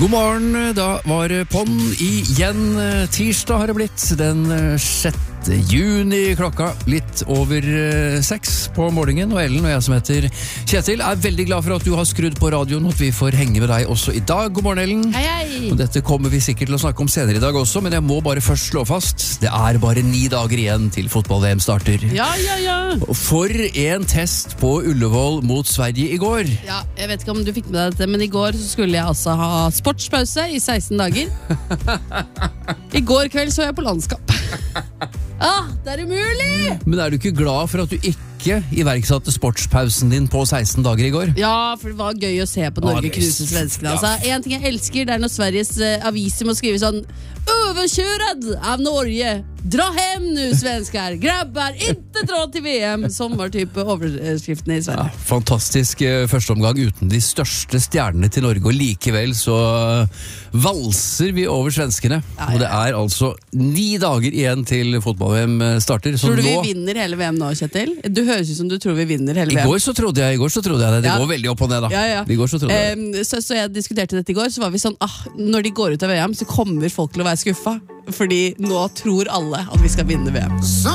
God morgen, da var det på'n igjen. Tirsdag har det blitt, den 6. juni, klokka litt over 6 på morgenen. Og Ellen og jeg som heter Kjetil er veldig glad for at du har skrudd på radioen, og at vi får henge med deg også i dag. God morgen, Ellen. Hei, hei. Og dette kommer vi sikkert til å snakke om senere i dag også, men jeg må bare først slå fast, det er bare 9 dager igjen til fotball-VM starter. Ja. For en test på Ullevål mot Sverige i går. Ja, jeg vet ikke om du fikk med deg dette, men i går så skulle jeg altså ha sportspause i 16 dager. I går kveld så jeg på landskamp. Det er umulig! Men er du ikke glad for at du ikke iverksatte sportspausen din på 16 dager i går? Ja, for det var gøy å se på Norge knuse svenskene. Altså, en ting jeg elsker, det er når Sveriges aviser må skrive sånn "Överkörad av Norge. Dra hem nu, svenskar. Grabbar, inte dra til VM." Som var type overskriftene i Sverige. Ja, fantastisk førsteomgang uten de største stjernene til Norge, og likevel så valser vi over svenskene. Ja. Og det er altså 9 dager igjen til fotball-VM starter. Så Tror du vi nå, vinner hele VM nå, Kjetil? Du høres ut som du tror vi vinner hele i VM. går så trodde jeg det. Det Ja. går veldig opp og ned da. Ja. I går så trodde jeg. Så jeg diskuterte dette i går, så var vi sånn når de går ut av VM, så kommer folk til å være skuffa. Fordi nå tror alle at vi skal vinne VM.